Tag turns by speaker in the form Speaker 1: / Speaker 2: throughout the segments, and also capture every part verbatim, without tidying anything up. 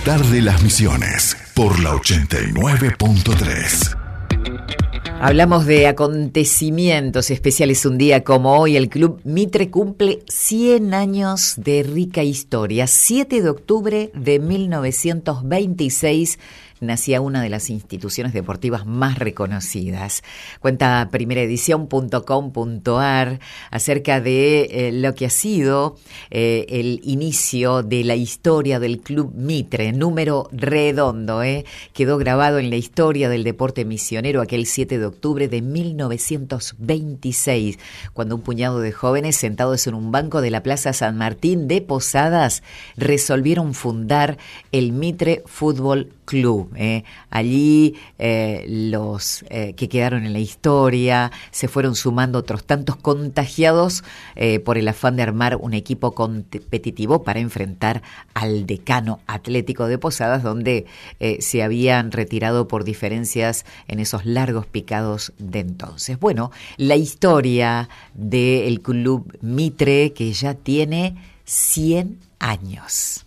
Speaker 1: Despertar de las Misiones por la ochenta y nueve punto tres.
Speaker 2: Hablamos de acontecimientos especiales. Un día como hoy, el Club Mitre cumple cien años de rica historia. siete de octubre de mil novecientos veintiséis nacía una de las instituciones deportivas más reconocidas. Cuenta primera edición punto com punto a r acerca de eh, lo que ha sido eh, el inicio de la historia del Club Mitre, número redondo, eh, quedó grabado en la historia del deporte misionero aquel siete de octubre de mil novecientos veintiséis, cuando un puñado de jóvenes sentados en un banco de la Plaza San Martín de Posadas resolvieron fundar el Mitre Fútbol Club. Eh. Allí eh, los eh, que quedaron en la historia se fueron sumando otros tantos contagiados eh, por el afán de armar un equipo competitivo para enfrentar al Decano Atlético de Posadas, donde eh, se habían retirado por diferencias en esos largos picados de entonces. Bueno, la historia del Club Mitre, que ya tiene cien años.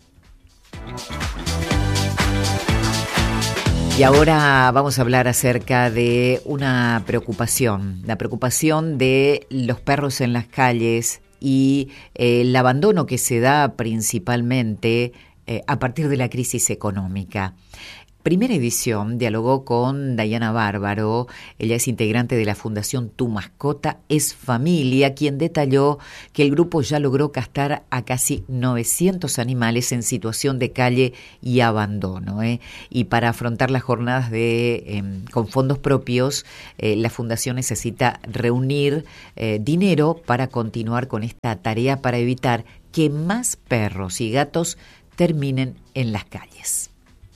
Speaker 2: Y ahora vamos a hablar acerca de una preocupación, la preocupación de los perros en las calles y eh, el abandono que se da principalmente eh, a partir de la crisis económica. Primera edición dialogó con Dayana Bárbaro, ella es integrante de la Fundación Tu Mascota es Familia, quien detalló que el grupo ya logró castrar a casi novecientos animales en situación de calle y abandono. ¿eh? Y para afrontar las jornadas de eh, con fondos propios, eh, la Fundación necesita reunir eh, dinero para continuar con esta tarea para evitar que más perros y gatos terminen en las calles.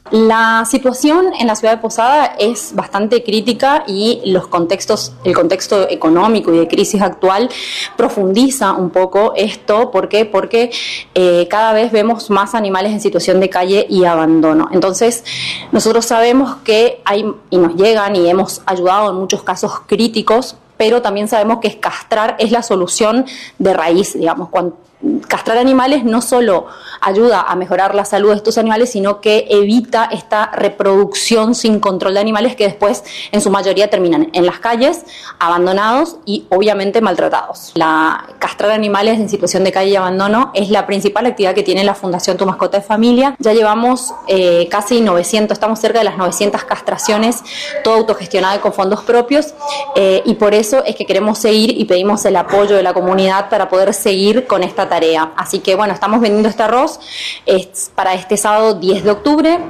Speaker 3: La situación en la ciudad de Posada es bastante crítica y los contextos, el contexto económico y de crisis actual profundiza un poco esto. ¿Por qué? Porque eh, cada vez vemos más animales en situación de calle y abandono. Entonces, nosotros sabemos que hay, y nos llegan y hemos ayudado en muchos casos críticos, pero también sabemos que castrar es la solución de raíz, digamos, cuando castrar animales no solo ayuda a mejorar la salud de estos animales, sino que evita esta reproducción sin control de animales que después en su mayoría terminan en las calles, abandonados y obviamente maltratados. La castrar animales en situación de calle y abandono es la principal actividad que tiene la Fundación Tu Mascota de Familia. Ya llevamos eh, casi novecientos, estamos cerca de las novecientas castraciones, todo autogestionado y con fondos propios, eh, y por eso es que queremos seguir y pedimos el apoyo de la comunidad para poder seguir con esta tarea. Así que bueno, estamos vendiendo este arroz es para este sábado diez de octubre.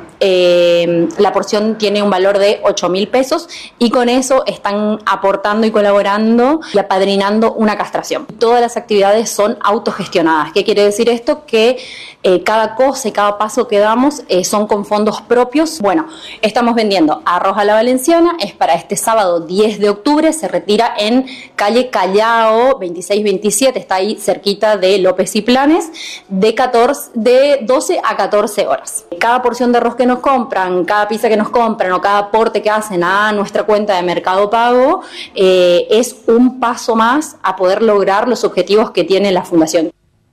Speaker 3: Eh, la porción tiene un valor de ocho mil pesos y con eso están aportando y colaborando y apadrinando una castración. Todas las actividades son autogestionadas. ¿Qué quiere decir esto? Que eh, cada cosa y cada paso que damos eh, son con fondos propios. Bueno, estamos vendiendo arroz a la valenciana, es para este sábado diez de octubre, se retira en calle Callao veintiséis veintisiete, está ahí cerquita de López y Planes, de, catorce, de doce a catorce horas. Cada porción de arroz que nos compran, cada pizza que nos compran o cada aporte que hacen a nuestra cuenta de Mercado Pago eh, es un paso más a poder lograr los objetivos que tiene la Fundación.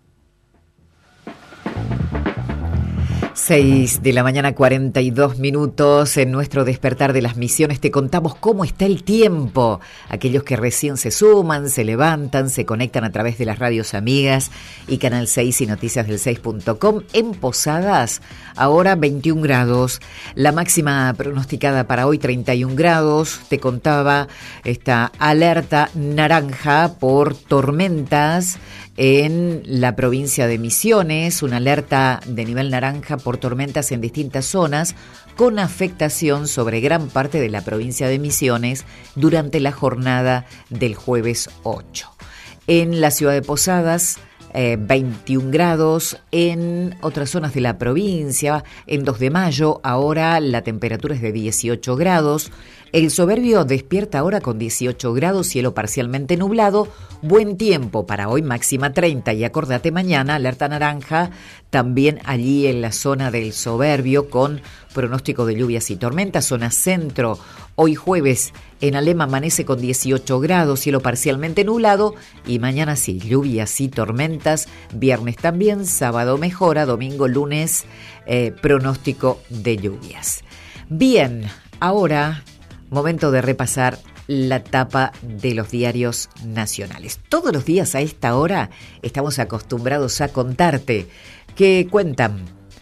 Speaker 2: seis de la mañana, cuarenta y dos minutos. En nuestro Despertar de las Misiones te contamos cómo está el tiempo. Aquellos que recién se suman, se levantan, se conectan a través de las radios amigas y Canal seis y Noticias del seis punto com. En Posadas, ahora veintiún grados. La máxima pronosticada para hoy, treinta y un grados. Te contaba esta alerta naranja por tormentas en la provincia de Misiones, una alerta de nivel naranja por tormentas en distintas zonas, con afectación sobre gran parte de la provincia de Misiones durante la jornada del jueves ocho. En la ciudad de Posadas, eh, veintiún grados. En otras zonas de la provincia, en dos de mayo, ahora la temperatura es de dieciocho grados. El Soberbio despierta ahora con dieciocho grados, cielo parcialmente nublado, buen tiempo para hoy, máxima treinta, y acordate mañana, alerta naranja, también allí en la zona del Soberbio con pronóstico de lluvias y tormentas, zona centro, hoy jueves En Alem amanece con dieciocho grados, cielo parcialmente nublado y mañana sí, lluvias y tormentas. Viernes también, sábado mejora, domingo, lunes, eh, pronóstico de lluvias. Bien, ahora momento de repasar la tapa de los diarios nacionales. Todos los días a esta hora estamos acostumbrados a contarte que cuentan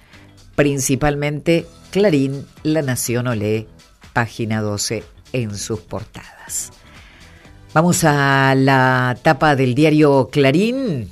Speaker 2: principalmente Clarín, La Nación o Lee, Página doce en sus portadas. Vamos a la tapa del diario Clarín.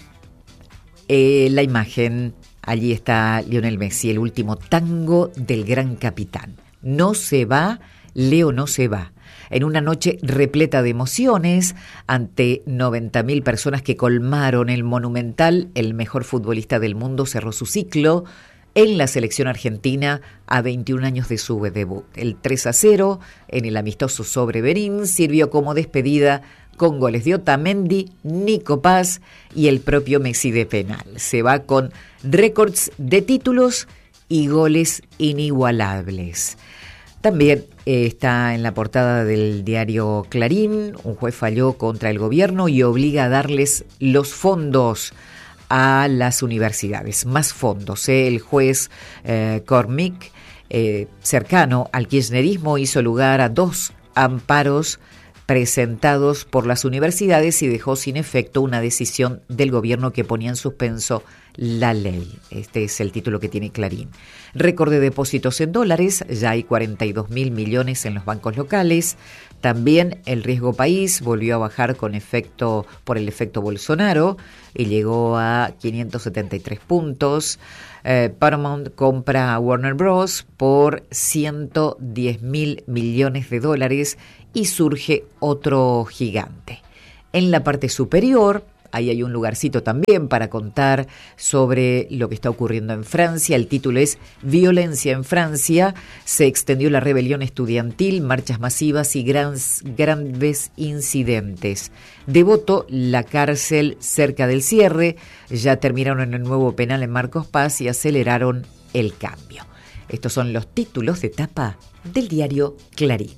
Speaker 2: Eh, la imagen, allí está Lionel Messi, el último tango del gran capitán. No se va, Leo no se va. En una noche repleta de emociones, ante noventa mil personas que colmaron el Monumental, el mejor futbolista del mundo cerró su ciclo en la selección argentina a veintiún años de su debut. El tres a cero en el amistoso sobre Benín sirvió como despedida con goles de Otamendi, Nico Paz y el propio Messi de penal. Se va con récords de títulos y goles inigualables. También eh, está en la portada del diario Clarín: un juez falló contra el gobierno y obliga a darles los fondos a las universidades, más fondos. ¿eh? El juez eh, Cormick, eh, cercano al kirchnerismo, hizo lugar a dos amparos presentados por las universidades y dejó sin efecto una decisión del gobierno que ponía en suspenso la ley. Este es el título que tiene Clarín. Récord de depósitos en dólares, ya hay cuarenta y dos mil millones en los bancos locales. También el riesgo país volvió a bajar con efecto por el efecto Bolsonaro y llegó a quinientos setenta y tres puntos. Eh, Paramount compra a Warner Bros. Por ciento diez mil millones de dólares y surge otro gigante. En la parte superior, ahí hay un lugarcito también para contar sobre lo que está ocurriendo en Francia. El título es Violencia en Francia. Se extendió la rebelión estudiantil, marchas masivas y grandes, grandes incidentes. Devoto, la cárcel cerca del cierre. Ya terminaron en el nuevo penal en Marcos Paz y aceleraron el cambio. Estos son los títulos de tapa del diario Clarín.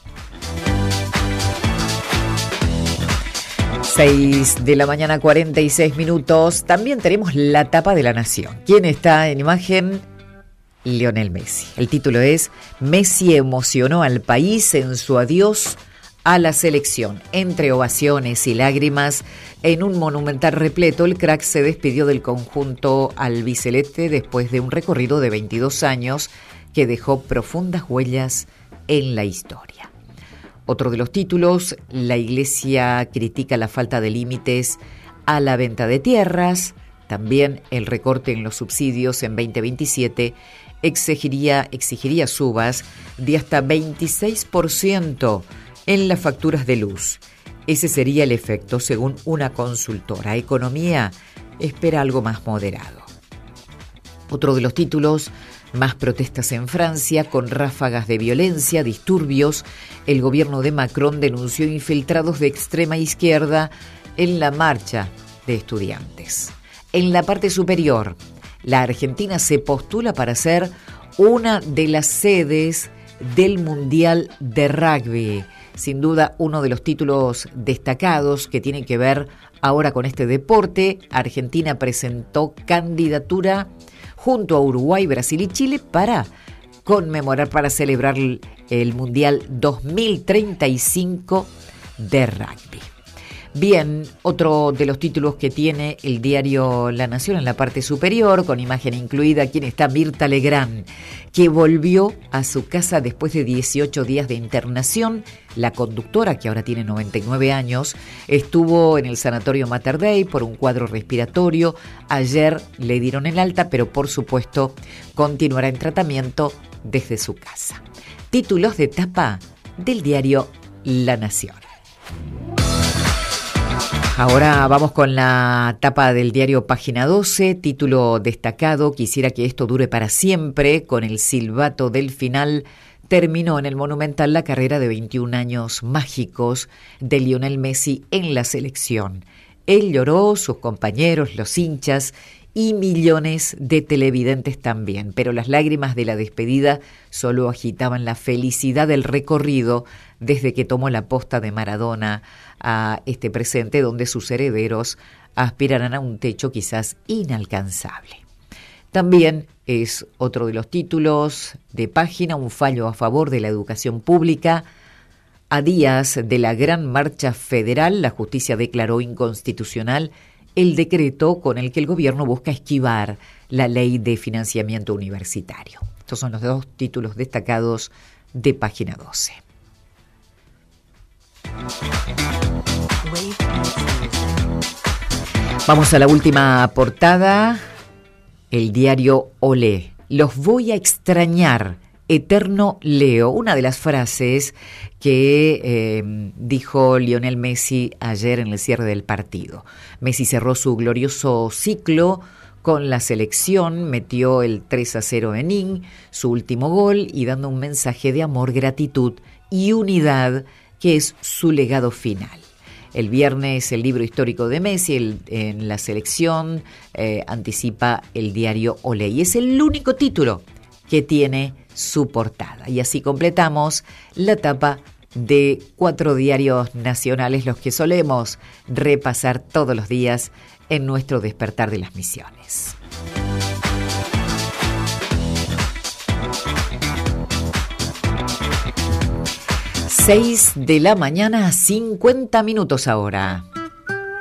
Speaker 2: seis de la mañana, cuarenta y seis minutos. También tenemos la tapa de La Nación. ¿Quién está en imagen? Lionel Messi. El título es Messi emocionó al país en su adiós a la selección. Entre ovaciones y lágrimas, en un monumental repleto, el crack se despidió del conjunto albiceleste después de un recorrido de veintidós años que dejó profundas huellas en la historia. Otro de los títulos: la Iglesia critica la falta de límites a la venta de tierras. También el recorte en los subsidios en veinte veintisiete exigiría, exigiría subas de hasta veintiséis por ciento en las facturas de luz. Ese sería el efecto, según una consultora. Economía espera algo más moderado. Otro de los títulos: más protestas en Francia con ráfagas de violencia, disturbios. El gobierno de Macron denunció infiltrados de extrema izquierda en la marcha de estudiantes. En la parte superior, la Argentina se postula para ser una de las sedes del Mundial de Rugby. Sin duda, uno de los títulos destacados que tiene que ver ahora con este deporte. Argentina presentó candidatura junto a Uruguay, Brasil y Chile para conmemorar, para celebrar el Mundial dos mil treinta y cinco de rugby. Bien, otro de los títulos que tiene el diario La Nación en la parte superior, con imagen incluida, ¿quién está? Mirta Legrand, que volvió a su casa después de dieciocho días de internación. La conductora, que ahora tiene noventa y nueve años, estuvo en el sanatorio Mater Dei por un cuadro respiratorio. Ayer le dieron el alta, pero por supuesto continuará en tratamiento desde su casa. Títulos de tapa del diario La Nación. Ahora vamos con la tapa del diario Página doce, título destacado: quisiera que esto dure para siempre. Con el silbato del final terminó en el Monumental la carrera de veintiún años mágicos de Lionel Messi en la selección. Él lloró, sus compañeros, los hinchas y millones de televidentes también. Pero las lágrimas de la despedida solo agitaban la felicidad del recorrido desde que tomó la posta de Maradona a este presente, donde sus herederos aspirarán a un techo quizás inalcanzable. También es otro de los títulos de página, un fallo a favor de la educación pública. A días de la gran marcha federal, la justicia declaró inconstitucional el decreto con el que el gobierno busca esquivar la ley de financiamiento universitario. Estos son los dos títulos destacados de página doce. Vamos a la última portada. El diario Olé. Los voy a extrañar, eterno Leo. Una de las frases que eh, dijo Lionel Messi ayer en el cierre del partido. Messi cerró su glorioso ciclo con la selección, metió el tres a cero en I N, su último gol, y dando un mensaje de amor, gratitud y unidad, que es su legado final. El viernes el libro histórico de Messi el, en la selección eh, anticipa el diario Olé, y es el único título que tiene su portada. Y así completamos la tapa de cuatro diarios nacionales, los que solemos repasar todos los días en nuestro despertar de las misiones. Seis de la mañana, cincuenta minutos ahora.